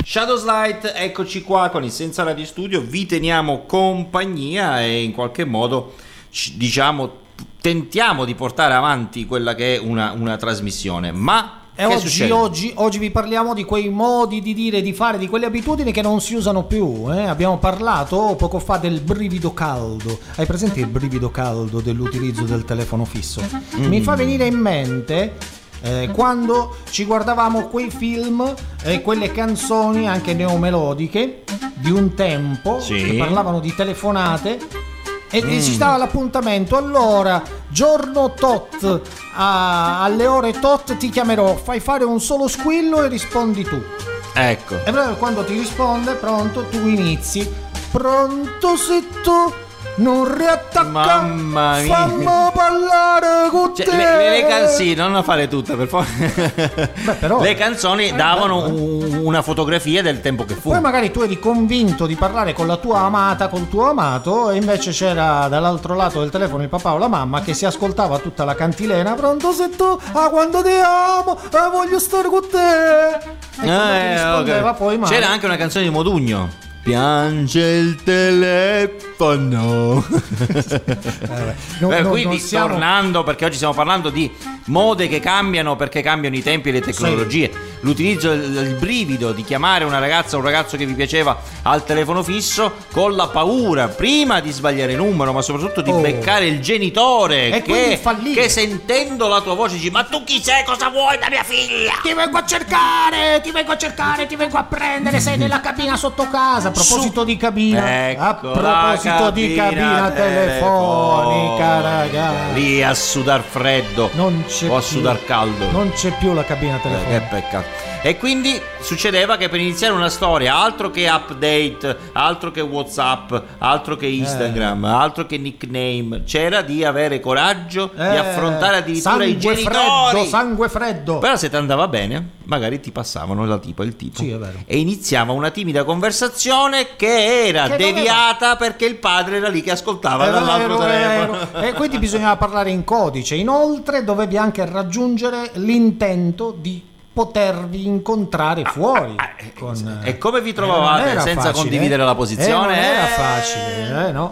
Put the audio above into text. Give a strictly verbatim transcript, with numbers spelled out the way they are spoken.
Shadows Light, eccoci qua con il Senza Radio Studio, vi teniamo compagnia e in qualche modo diciamo tentiamo di portare avanti quella che è una, una trasmissione, ma e oggi, oggi, oggi vi parliamo di quei modi di dire, di fare, di quelle abitudini che non si usano più, eh? Abbiamo parlato poco fa del brivido caldo. Hai presente il brivido caldo dell'utilizzo del telefono fisso? Mm. Mi fa venire in mente eh, quando ci guardavamo quei film e eh, quelle canzoni anche neomelodiche di un tempo, sì, che parlavano di telefonate. E mm. ci stava l'appuntamento, allora giorno tot a, alle ore tot ti chiamerò, fai fare un solo squillo e rispondi tu. Ecco. E proprio quando ti risponde, pronto, tu inizi. Pronto se tu non riattacca, mamma mia, fammi parlare con cioè, te. Le, le canzoni, non la fare tutta per favore. Beh, però, le canzoni eh, davano beh, un, una fotografia del tempo che fu. Poi magari tu eri convinto di parlare con la tua amata, col tuo amato, e invece c'era dall'altro lato del telefono il papà o la mamma che si ascoltava tutta la cantilena. Pronto se tu, ah quando ti amo, ah, voglio stare con te. E eh, rispondeva, okay, poi male. C'era anche una canzone di Modugno. Piange il telefono. eh, no, Beh, no, quindi siamo... tornando, perché oggi stiamo parlando di mode che cambiano perché cambiano i tempi e le tecnologie, sì. L'utilizzo del brivido di chiamare una ragazza o un ragazzo che vi piaceva al telefono fisso con la paura prima di sbagliare il numero, ma soprattutto di oh. beccare il genitore e che, che sentendo la tua voce dici: ma tu chi sei, cosa vuoi da mia figlia? Ti vengo a cercare, ti vengo a cercare, ti vengo a prendere, sei nella cabina sotto casa. A proposito Su. di cabina, ecco, a proposito cabina di cabina telefonica, ragazzi, lì a sudar freddo non c'è o a più, sudar caldo, non c'è più la cabina telefonica. Eh, che peccato. E quindi succedeva che per iniziare una storia, altro che update, altro che WhatsApp, altro che Instagram, eh. altro che nickname, c'era di avere coraggio eh. di affrontare addirittura i genitori. Freddo, sangue freddo. Però se ti andava bene, magari ti passavano la tipa il tipo. Sì, è vero. E iniziava una timida conversazione che era che deviata doveva... perché il padre era lì che ascoltava è dall'altro vero, telefono. E quindi bisognava parlare in codice. Inoltre dovevi anche raggiungere l'intento di potervi incontrare fuori. Ah, ah, con, e come vi trovavate senza facile, condividere eh? la posizione? Eh, non era facile, eh, no?